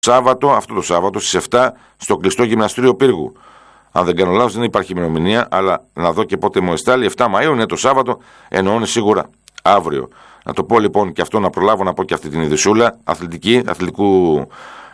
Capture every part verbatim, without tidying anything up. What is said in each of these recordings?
Σάββατο, αυτό το Σάββατο στις εφτά στο κλειστό γυμναστήριο Πύργου. Αν δεν κάνω λάθος, δεν υπάρχει ημερομηνία, αλλά να δω και πότε μου εστάλει. εφτά Μαΐου είναι το Σάββατο, εννοούν σίγουρα αύριο. Να το πω λοιπόν και αυτό, να προλάβω να πω και αυτή την ειδησούλα αθλητική, αθλητικού,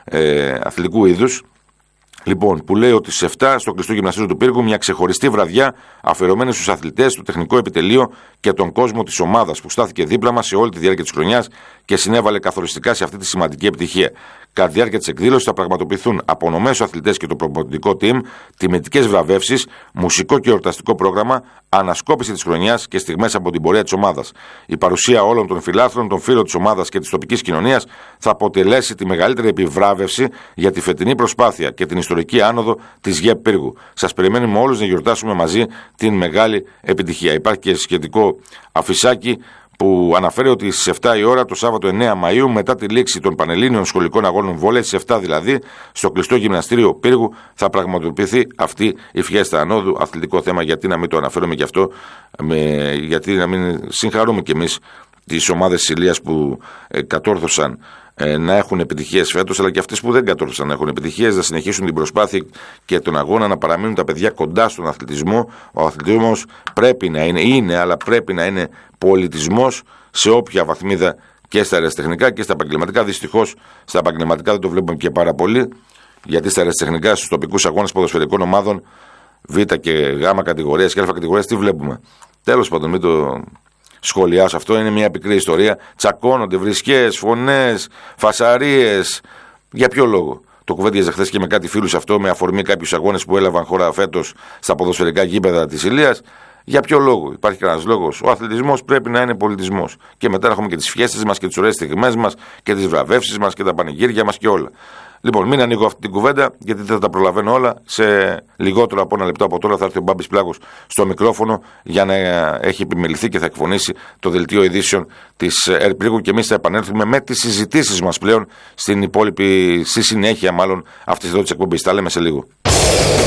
ε, αθλητικού είδους. Λοιπόν, που λέει ότι στις εφτά στο κλειστό γυμναστήριο του Πύργου μια ξεχωριστή βραδιά αφιερωμένη στους αθλητές, το τεχνικό επιτελείο και τον κόσμο της ομάδας που στάθηκε δίπλα μας σε όλη τη διάρκεια της χρονιάς και συνέβαλε καθοριστικά σε αυτή τη σημαντική επιτυχία. Κατά τη διάρκεια της εκδήλωσης θα πραγματοποιηθούν απονομές στους αθλητές και το προπονητικό team, τιμητικές βραβεύσεις, μουσικό και εορταστικό πρόγραμμα, ανασκόπηση της χρονιάς και στιγμές από την πορεία της ομάδας. Η παρουσία όλων των φιλάθλων, των φίλων της ομάδας και της τοπικής κοινωνίας θα αποτελέσει τη μεγαλύτερη επιβράβευση για τη φετινή προσπάθεια και την ιστορική άνοδο της ΓΕΠ Πύργου. Σας περιμένουμε όλους να γιορτάσουμε μαζί την μεγάλη επιτυχία. Υπάρχει και σχετικό αφισάκι που αναφέρει ότι στις εφτά η ώρα το Σάββατο εννέα Μαΐου, μετά τη λήξη των Πανελλήνιων Σχολικών Αγώνων Βόλεϊ, στις εφτά δηλαδή, στο κλειστό γυμναστήριο Πύργου, θα πραγματοποιηθεί αυτή η φιέστα ανόδου. Αθλητικό θέμα, γιατί να μην το αναφέρουμε και αυτό, με, γιατί να μην συγχαρούμε κι εμείς τις ομάδες της Ηλίας που ε, κατόρθωσαν ε, να έχουν επιτυχίες φέτος, αλλά και αυτές που δεν κατόρθωσαν να έχουν επιτυχίες, να συνεχίσουν την προσπάθεια και τον αγώνα, να παραμείνουν τα παιδιά κοντά στον αθλητισμό. Ο αθλητισμός πρέπει να είναι, είναι, αλλά πρέπει να είναι πολιτισμός σε όποια βαθμίδα, και στα αεραστεχνικά και στα επαγγελματικά. Δυστυχώς στα επαγγελματικά δεν το βλέπουμε και πάρα πολύ, γιατί στα αεραστεχνικά, στους τοπικούς αγώνες ποδοσφαιρικών ομάδων Β και Γ κατηγορίας και Α κατηγορίας, τι βλέπουμε. Τέλος πάντων, μην το σχολιάσω αυτό, είναι μια πικρή ιστορία. Τσακώνονται, βρισιές, φωνές, φασαρίες. Για ποιο λόγο? Το κουβέντιαζα χθες και με κάτι φίλους αυτό, με αφορμή κάποιους αγώνες που έλαβαν χώρα φέτος στα ποδοσφαιρικά γήπεδα της Ηλίας. Για ποιο λόγο? Υπάρχει κανένας λόγος? Ο αθλητισμός πρέπει να είναι πολιτισμός. Και μετά έχουμε και τις φιέστες μας και τις ωραίες στιγμές μας και τις βραβεύσεις μας και τα πανηγύρια μας και όλα. Λοιπόν, μην ανοίγω αυτή την κουβέντα, γιατί δεν θα τα προλαβαίνω όλα. Σε λιγότερο από ένα λεπτό από τώρα θα έρθει ο Μπάμπης Πλάκος στο μικρόφωνο για να έχει επιμεληθεί και θα εκφωνήσει το δελτίο ειδήσεων της ΕΡΠ και εμείς θα επανέλθουμε με τις συζητήσεις μας πλέον στην υπόλοιπη, στη συνέχεια μάλλον αυτής εδώ της εκπομπής. Τα λέμε σε λίγο.